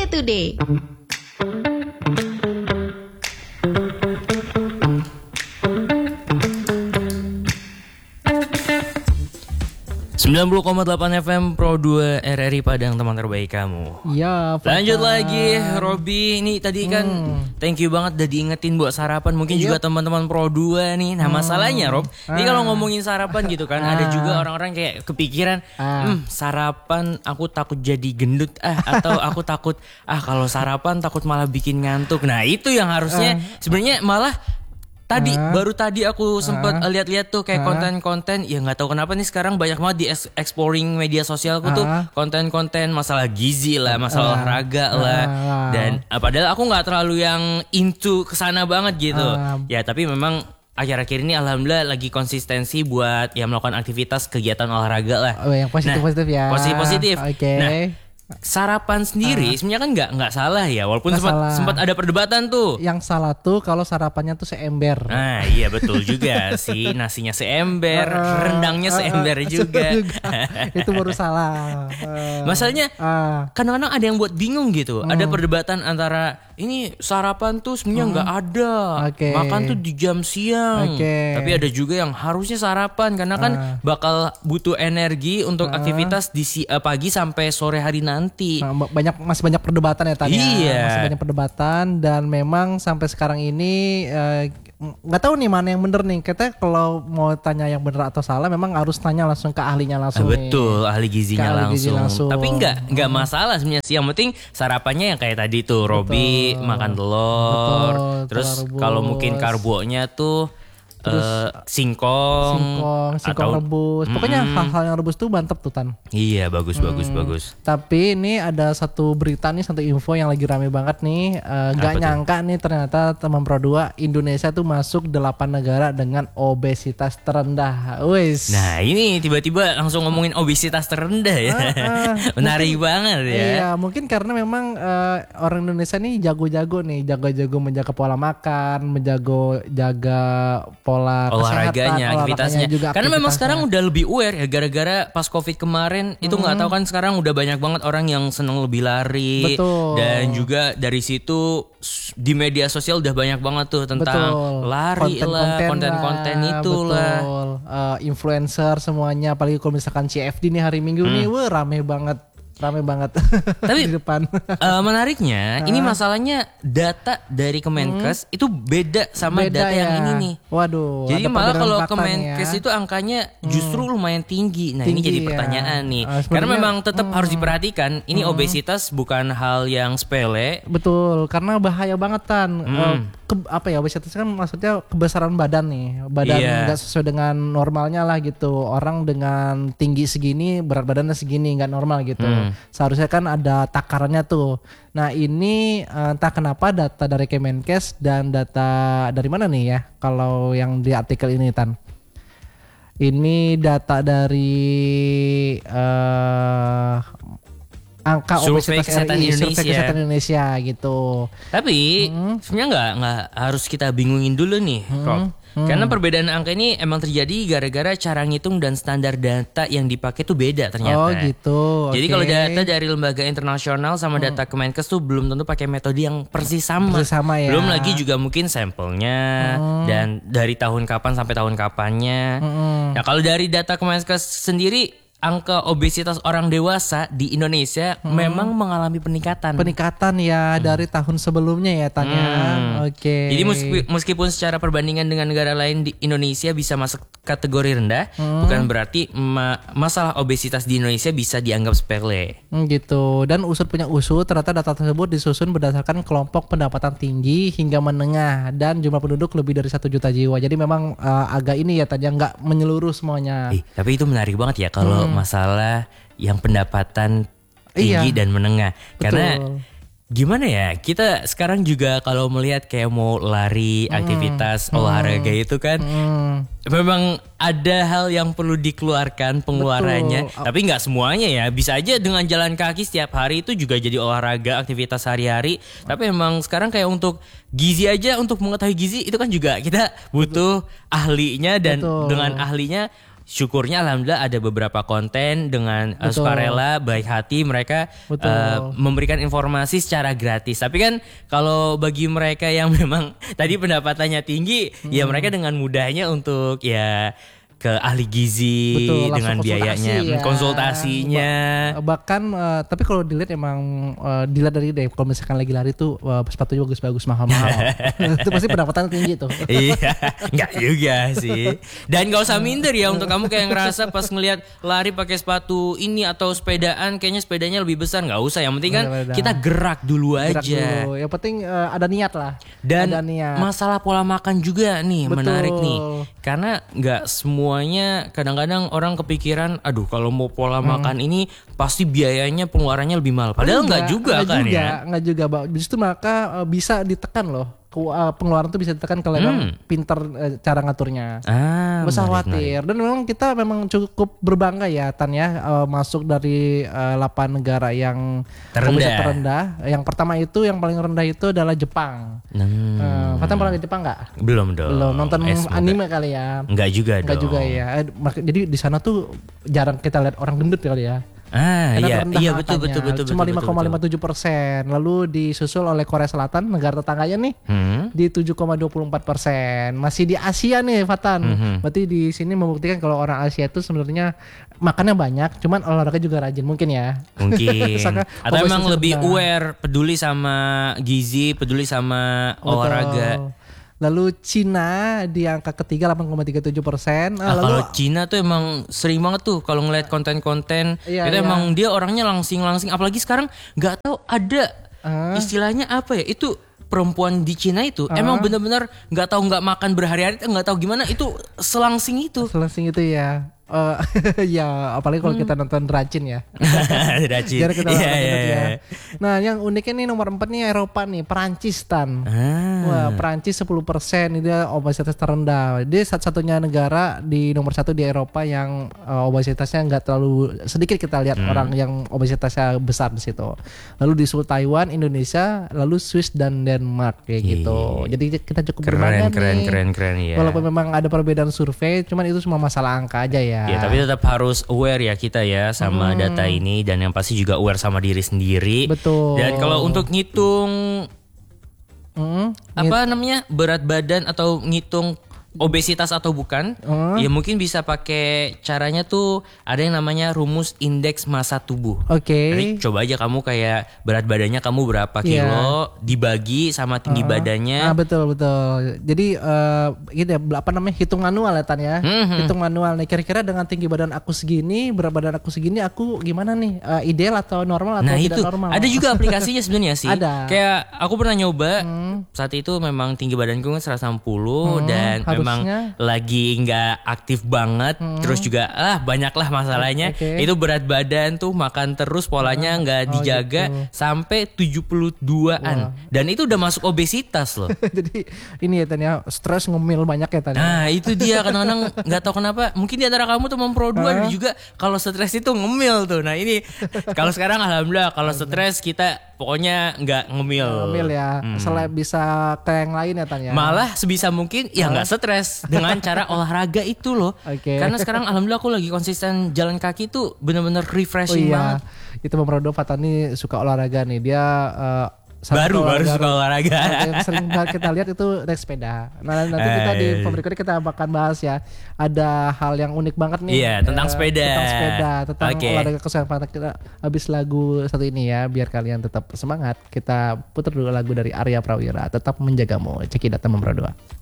Today. 90,8 FM Pro 2 RRI Padang, teman terbaik kamu. Iya, lanjut lagi Robi. Ini tadi kan thank you banget udah diingetin buat sarapan. Mungkin juga teman-teman Pro 2 nih. Nah masalahnya Rob, ini kalau ngomongin sarapan gitu kan, ada juga orang-orang kayak kepikiran sarapan aku takut jadi gendut atau aku takut kalau sarapan takut malah bikin ngantuk. Nah itu yang harusnya sebenarnya malah baru tadi aku sempet lihat-lihat tuh kayak konten-konten, ya nggak tahu kenapa nih sekarang banyak banget di exploring media sosialku tuh konten-konten masalah gizi lah, masalah olahraga lah, dan padahal aku nggak terlalu yang into kesana banget gitu, ya tapi memang akhir-akhir ini alhamdulillah lagi konsistensi buat ya melakukan aktivitas kegiatan olahraga lah. Oh, yang positif-positif ya. Positif. Oke. Nah, sarapan sendiri sebenarnya kan nggak salah ya, walaupun sempat ada perdebatan tuh. Yang salah tuh kalau sarapannya tuh seember. Nah iya betul juga sih, nasinya seember, rendangnya seember juga. Itu baru salah. Masalahnya kadang-kadang ada yang buat bingung gitu. Ada perdebatan antara ini sarapan tuh sebenarnya nggak ada, makan tuh di jam siang. Tapi ada juga yang harusnya sarapan karena kan bakal butuh energi untuk aktivitas di pagi sampai sore hari nanti. Masih banyak perdebatan ya tadi. Iya. Masih banyak perdebatan dan memang sampai sekarang ini nggak tahu nih mana yang bener nih. Kita kalau mau tanya yang bener atau salah memang harus tanya langsung ke ahlinya langsung. Betul, ahli gizinya gizi langsung. Tapi nggak masalah sebenarnya sih. Yang penting sarapannya yang kayak tadi tuh Robi makan telur. Terus kalau mungkin karbonya tuh singkong atau rebus. Pokoknya hal-hal yang rebus tuh mantep tuh Tan. Iya, bagus. Tapi ini ada satu berita nih, satu info yang lagi rame banget nih. Gak nyangka nih ternyata teman Pro 2 Indonesia tuh masuk 8 negara dengan obesitas terendah. Wis. Nah, ini tiba-tiba langsung ngomongin obesitas terendah ya. Menarik banget ya. Iya, mungkin karena memang orang Indonesia nih jago-jago menjaga pola makan, jaga pola olahraganya, aktivitasnya juga. Karena memang sekarang udah lebih aware ya, gara-gara pas Covid kemarin itu nggak tahu kan sekarang udah banyak banget orang yang seneng lebih lari. Betul. Dan juga dari situ di media sosial udah banyak banget tuh tentang lari lah, konten-konten itulah. Influencer semuanya, apalagi kalau misalkan CFD nih hari Minggu nih, rame banget. Tapi di depan. Menariknya ini masalahnya data dari Kemenkes itu beda sama data yang ini nih. Waduh. Jadi malah kalau Kemenkes itu angkanya justru lumayan tinggi. Nah ini jadi pertanyaan nih. Karena memang tetap harus diperhatikan. Ini obesitas bukan hal yang sepele. Betul. Karena bahaya banget Tan. Obesitas kan maksudnya kebesaran badan nih. Badan nggak sesuai dengan normalnya lah gitu. Orang dengan tinggi segini, berat badannya segini, nggak normal gitu. Seharusnya kan ada takarannya tuh. Nah ini entah kenapa data dari Kemenkes dan data dari mana nih ya, kalau yang di artikel ini Tan. Ini data dari angka survei obesitas kesehatan RI, Indonesia. survei kesehatan Indonesia gitu. Tapi sebenarnya nggak harus kita bingungin dulu nih, Rob. Karena perbedaan angka ini emang terjadi gara-gara cara ngitung dan standar data yang dipakai tuh beda ternyata. Oh gitu. Jadi kalau data dari lembaga internasional sama data Kemenkes tuh belum tentu pakai metode yang persis sama. Ya. Belum lagi juga mungkin sampelnya dan dari tahun kapan sampai tahun kapannya. Nah kalau dari data Kemenkes sendiri, angka obesitas orang dewasa di Indonesia memang mengalami peningkatan. Peningkatan ya dari tahun sebelumnya ya Tanya. Oke. Jadi meskipun secara perbandingan dengan negara lain di Indonesia bisa masuk kategori rendah, bukan berarti masalah obesitas di Indonesia bisa dianggap sepele. Gitu. Dan usut punya usut, ternyata data tersebut disusun berdasarkan kelompok pendapatan tinggi hingga menengah dan jumlah penduduk lebih dari 1 juta jiwa. Jadi memang agak ini ya Tanya, nggak menyeluruh semuanya. Tapi itu menarik banget ya kalau masalah yang pendapatan tinggi dan menengah. Betul. Karena gimana ya, kita sekarang juga kalau melihat kayak mau lari, aktivitas olahraga itu kan memang ada hal yang perlu dikeluarkan pengeluarannya. Tapi nggak semuanya ya, bisa aja dengan jalan kaki setiap hari itu juga jadi olahraga, aktivitas sehari-hari. Tapi memang sekarang kayak untuk gizi aja, untuk mengetahui gizi itu kan juga kita butuh ahlinya, dan dengan ahlinya syukurnya alhamdulillah ada beberapa konten dengan sukarela, baik hati mereka memberikan informasi secara gratis. Tapi kan kalau bagi mereka yang memang tadi pendapatannya tinggi, ya mereka dengan mudahnya untuk ya ke ahli gizi dengan biayanya, konsultasinya. Bahkan tapi kalau dilihat emang dilihat dari kalau misalkan lagi lari tuh sepatunya bagus-bagus mahal-mahal. Itu pasti pendapatan tinggi tuh. Iya, enggak juga sih. Dan gak usah minder ya untuk kamu kayak ngerasa pas ngelihat lari pakai sepatu ini atau sepedaan kayaknya sepedanya lebih besar, nggak usah. Yang penting kan kita gerak dulu aja. Dulu. Yang penting ada niat lah. Dan ada niat. Masalah pola makan juga nih menarik nih. Karena nggak semuanya, kadang-kadang orang kepikiran, aduh kalau mau pola makan ini pasti biayanya pengeluarannya lebih mahal. Padahal nggak juga kan ya. Nggak juga, justru maka bisa ditekan loh. Pengeluaran tuh bisa ditekan kalau memang pinter cara ngaturnya. Gak usah khawatir. Dan memang kita memang cukup berbangga ya Tan ya, masuk dari 8 negara yang terendah. Yang pertama itu, yang paling rendah itu adalah Jepang. Fatan pernah di Jepang nggak? Belum dong. Belum nonton anime kali ya? Enggak juga dong. Enggak juga ya. Jadi di sana tuh jarang kita lihat orang gendut kali ya. Iya betul. Cuma 5,57%. Lalu disusul oleh Korea Selatan, negara tetangganya nih, di 7,24%. Masih di Asia nih, Fatan. Berarti di sini membuktikan kalau orang Asia itu sebenarnya makannya banyak, cuman olahraga juga rajin mungkin ya. Mungkin. Atau emang lebih aware, peduli sama gizi, peduli sama olahraga. Lalu Cina di angka ketiga 8,37%. Kalau Cina tuh emang sering banget tuh kalau ngeliat konten-konten itu emang dia orangnya langsing-langsing. Apalagi sekarang nggak tahu ada istilahnya apa ya, itu perempuan di Cina itu emang benar-benar nggak tahu, nggak makan berhari-hari, nggak tahu gimana itu selangsing itu. Selangsing itu ya. Ya apalagi kalau kita nonton Racin ya. Racin. Biar kita ya. Nah yang uniknya nih nomor 4 nih Eropa nih, Perancis Tan. Wah, Perancis 10%, ini dia obesitas terendah. Dia satu-satunya negara di nomor 1 di Eropa yang obesitasnya nggak terlalu sedikit, kita lihat orang yang obesitasnya besar di situ. Lalu disusul Taiwan, Indonesia, lalu Swiss dan Denmark kayak gitu. Jadi kita cukup berbangga nih. Keren ya. Walaupun memang ada perbedaan survei, cuman itu cuma masalah angka aja ya. Ya, tapi tetap harus aware ya kita ya sama data ini, dan yang pasti juga aware sama diri sendiri. Betul. Dan kalau untuk ngitung apa namanya, berat badan atau ngitung obesitas atau bukan, ya mungkin bisa pakai caranya tuh ada yang namanya rumus indeks massa tubuh. Jadi coba aja kamu kayak berat badannya kamu berapa kilo dibagi sama tinggi badannya. Betul. Jadi gitu ya, apa namanya, hitung manual ya Tan ya. Hitung manual nih, kira-kira dengan tinggi badan aku segini, berat badan aku segini, aku gimana nih, ideal atau normal atau tidak normal. Ada juga aplikasinya sebenarnya sih. Ada. Kayak aku pernah nyoba saat itu, memang tinggi badanku kan 160 dan memang lagi nggak aktif banget, terus juga banyaklah masalahnya. Itu berat badan tuh makan terus, polanya nggak dijaga sampai 72-an. Dan itu udah masuk obesitas loh. Jadi ini ya Tan ya, stres ngemil banyak ya Tan. Nah itu dia, kadang-kadang nggak tahu kenapa, mungkin di antara kamu tuh Pro 2 juga kalau stres itu ngemil tuh. Nah ini kalau sekarang alhamdulillah kalau stres kita pokoknya nggak ngemil. Ngemil ya, selain bisa ke yang lain ya Tan ya. Malah sebisa mungkin ya nggak stres dengan cara olahraga itu loh. Karena sekarang alhamdulillah aku lagi konsisten jalan kaki tuh bener-bener refreshing banget. Itu Bang Rodo Fatan nih suka olahraga nih. Dia baru suka olahraga. Yang sering kita lihat itu naik sepeda. Nah nanti kita di berikutnya kita akan bahas ya. Ada hal yang unik banget nih. Iya, tentang sepeda. Tentang olahraga keselamatan. Kita habis lagu satu ini ya, biar kalian tetap semangat. Kita putar dulu lagu dari Arya Prawira, Tetap Menjagamu. Cekidot Bang Rodo.